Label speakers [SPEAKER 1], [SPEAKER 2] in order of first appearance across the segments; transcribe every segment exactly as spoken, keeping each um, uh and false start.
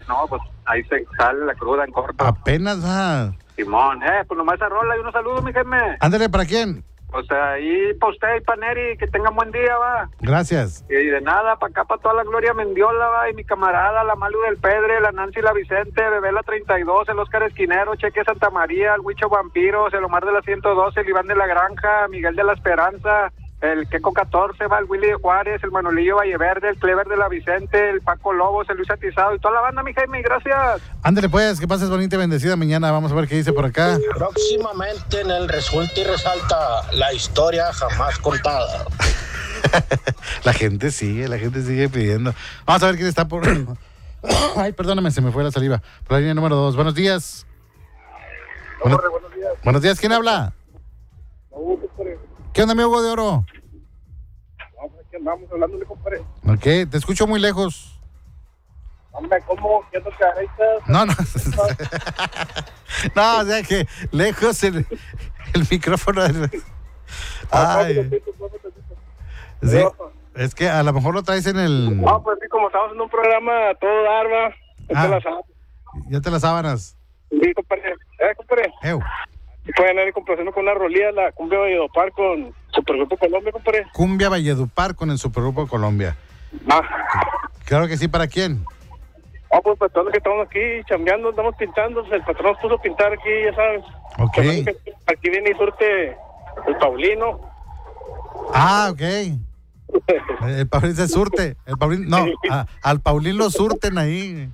[SPEAKER 1] no, pues ahí se sale la cruda en corto.
[SPEAKER 2] Apenas va.
[SPEAKER 1] Simón, eh, pues nomás esa rola y unos saludos, mi jefe.
[SPEAKER 2] Ándale, ¿para quién?
[SPEAKER 1] O sea, ahí para usted y para Neri, que tengan buen día, va.
[SPEAKER 2] Gracias.
[SPEAKER 1] Y de nada, para acá, para toda la Gloria Mendiola, va, y mi camarada, la Malu del Pedre, la Nancy la Vicente, Bebé la treinta y dos, el Oscar Esquinero, Cheque Santa María, el Huicho Vampiros, el Omar de la ciento doce, el Iván de la Granja, Miguel de la Esperanza, el Queco catorce, va, el Willy de Juárez, el Manolillo Valleverde, el Clever de la Vicente, el Paco Lobos, el Luis Atizado y toda la banda, mi Jaime, gracias.
[SPEAKER 2] Ándale pues, que pases bonita y bendecida mañana. Vamos a ver qué dice por acá.
[SPEAKER 3] Próximamente en el Resulta y Resalta, la historia jamás contada.
[SPEAKER 2] La gente sigue, la gente sigue pidiendo. Vamos a ver quién está por... Ay, perdóname, se me fue la saliva. Por la línea número dos. Buenos días.
[SPEAKER 1] Bueno, buenos días.
[SPEAKER 2] Buenos días, ¿quién habla? ¿Qué onda, mi Hugo de Oro?
[SPEAKER 1] Vamos, aquí andamos hablándole, compadre.
[SPEAKER 2] Ok, te escucho muy lejos.
[SPEAKER 1] Hombre, ¿cómo? ¿Qué no te arreglas?
[SPEAKER 2] No, no. No, o sea que lejos el, el micrófono. Ay. Sí, es que a lo mejor lo traes en el...
[SPEAKER 1] No, pues sí, como estamos en un programa a todo dar, va.
[SPEAKER 2] Ah,
[SPEAKER 1] te la sábanas.
[SPEAKER 2] Ya te las sábanas.
[SPEAKER 1] Sí, compadre. Eh, compadre.
[SPEAKER 2] Ew.
[SPEAKER 1] Pueden ir complaciendo con una rolilla la Cumbia Valledupar con Supergrupo Colombia, compadre.
[SPEAKER 2] Cumbia Valledupar con el Supergrupo Colombia.
[SPEAKER 1] Ah.
[SPEAKER 2] Claro que sí, ¿para quién?
[SPEAKER 1] Ah, pues para todos los que estamos aquí chambeando, estamos pintando, el patrón nos puso a pintar aquí, ya sabes.
[SPEAKER 2] Ok.
[SPEAKER 1] Aquí viene y surte el Paulino.
[SPEAKER 2] Ah, ok. El Paulín se surte. El Paulín, no, a, al Paulín lo surten ahí.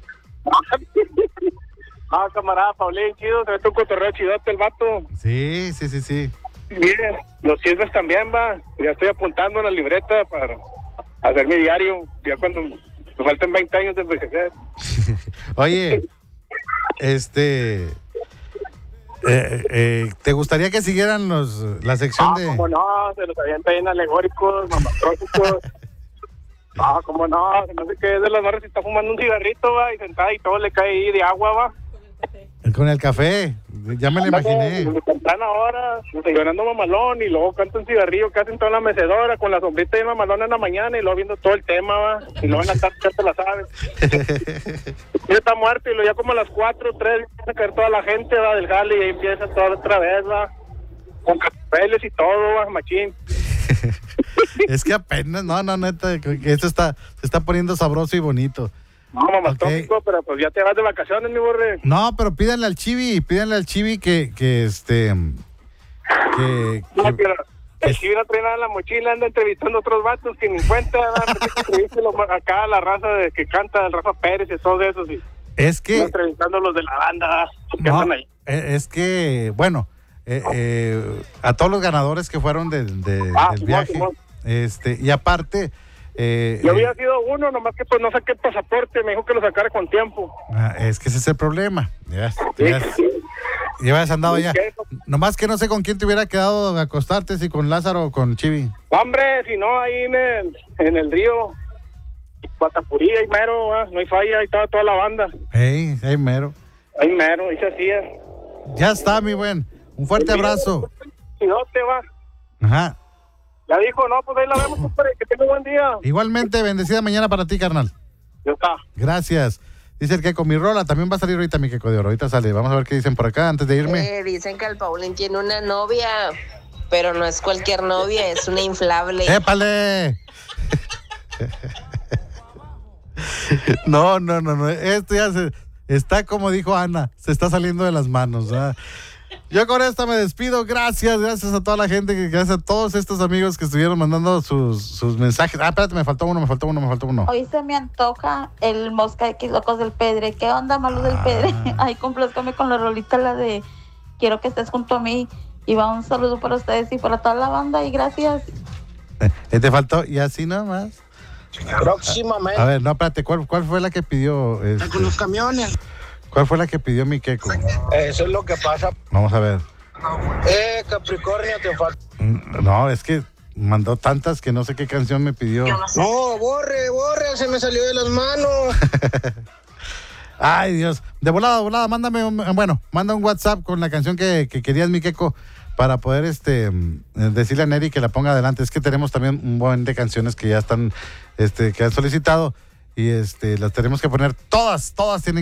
[SPEAKER 1] Ah, camarada, Paulín, chido, se ve tu cotorreo chidote el vato.
[SPEAKER 2] Sí, sí, sí, sí.
[SPEAKER 1] Bien, los chismes también, va. Ya estoy apuntando en la libreta para hacer mi diario, ya cuando me falten veinte años de envejecer.
[SPEAKER 2] Oye, este... Eh, eh, ¿te gustaría que siguieran los la sección
[SPEAKER 1] Ah,
[SPEAKER 2] de...?
[SPEAKER 1] cómo no, se los avienta bien alegóricos, mamatrópicos. Ah, cómo no, se me hace que es de las barras y está fumando un cigarrito, va, y sentada y todo le cae ahí de agua, va.
[SPEAKER 2] Con el café, ya me lo imaginé.
[SPEAKER 1] Temprana hora, desayunando mamalón y luego canta un cigarrillo casi en toda la mecedora con la sombrita de mamalón en la mañana y luego viendo todo el tema, va. Y luego en la tarde ya te la sabes. Ya está muerto y luego ya como a las cuatro, tres empieza a caer toda la gente, va, del jale y ahí empieza todo otra vez, va. Con capeles y todo, va, machín.
[SPEAKER 2] Es que apenas, no, no, neta, que esto está, se está poniendo sabroso y bonito.
[SPEAKER 1] No, mamatópico, okay. Pero pues ya te vas de vacaciones, mi borre.
[SPEAKER 2] No, pero pídanle al Chivi, pídanle al Chivi que, que este, que...
[SPEAKER 1] No,
[SPEAKER 2] que
[SPEAKER 1] pero el Chivi no trae nada en la mochila, anda entrevistando a otros vatos que ni cuenta, acá la raza de que canta, el Rafa Pérez y todos esos, y
[SPEAKER 2] es que...
[SPEAKER 1] entrevistando a los de la banda, que
[SPEAKER 2] no,
[SPEAKER 1] andan ahí.
[SPEAKER 2] Es que, bueno, eh, eh, a todos los ganadores que fueron de, de,
[SPEAKER 1] ah,
[SPEAKER 2] del
[SPEAKER 1] Simón,
[SPEAKER 2] viaje,
[SPEAKER 1] Simón.
[SPEAKER 2] este, y aparte... Eh,
[SPEAKER 1] Yo
[SPEAKER 2] eh,
[SPEAKER 1] había sido uno, nomás que pues no saqué el pasaporte, me dijo que lo sacara con tiempo.
[SPEAKER 2] Ah, es que ese es el problema. Ya, ya,
[SPEAKER 1] sí.
[SPEAKER 2] ya habías andado ya. Nomás que no sé con quién te hubiera quedado acostarte, si con Lázaro o con Chivi.
[SPEAKER 1] Hombre, si no, ahí en el, en el río, Patapurí, ahí mero, ¿eh? No hay falla, ahí estaba toda la banda.
[SPEAKER 2] Hey, hey, mero.
[SPEAKER 1] Ahí mero, ahí se hacía.
[SPEAKER 2] Ya está, mi buen. Un fuerte abrazo.
[SPEAKER 1] Si no te va.
[SPEAKER 2] Ajá.
[SPEAKER 1] Ya dijo, no, pues ahí la vemos, compadre, que tenga buen día.
[SPEAKER 2] Igualmente, bendecida mañana para ti, carnal.
[SPEAKER 1] Ya está.
[SPEAKER 2] Gracias. Dice el que con mi rola también va a salir ahorita mi Queco de Oro. Ahorita sale. Vamos a ver qué dicen por acá antes de irme.
[SPEAKER 4] Eh, dicen que el Paulín tiene una novia, pero no es cualquier novia, es una inflable.
[SPEAKER 2] ¡Épale! No, no, no, no. Esto ya se, está como dijo Ana, se está saliendo de las manos. ¿eh? Yo con esta me despido. Gracias, gracias a toda la gente, gracias a todos estos amigos que estuvieron mandando sus, sus mensajes. Ah, espérate, me faltó uno, me faltó uno, me faltó uno.
[SPEAKER 5] Hoy se me antoja el Mosca X Locos del Pedre. ¿Qué onda, Malu del Pedre? Ay, complázcame con la rolita, la de Quiero que estés junto a mí. Y va un saludo para ustedes y para toda la banda y gracias.
[SPEAKER 2] Eh, te faltó, y así nada más.
[SPEAKER 3] Próximamente.
[SPEAKER 2] A ver, no, espérate, ¿cuál, cuál fue la que pidió? Este,
[SPEAKER 3] con los camiones.
[SPEAKER 2] ¿Cuál fue la que pidió mi Queco?
[SPEAKER 3] Eso es lo que pasa.
[SPEAKER 2] Vamos a ver.
[SPEAKER 3] Eh, Capricornio, te falta.
[SPEAKER 2] No, es que mandó tantas que no sé qué canción me pidió.
[SPEAKER 3] No, borre, borre, se me salió de las manos.
[SPEAKER 2] Ay, Dios. De volada, de volada, mándame un, bueno, manda un WhatsApp con la canción que, que querías, mi Queco, para poder este decirle a Neri que la ponga adelante. Es que tenemos también un buen de canciones que ya están, este, que han solicitado y este las tenemos que poner todas, todas tienen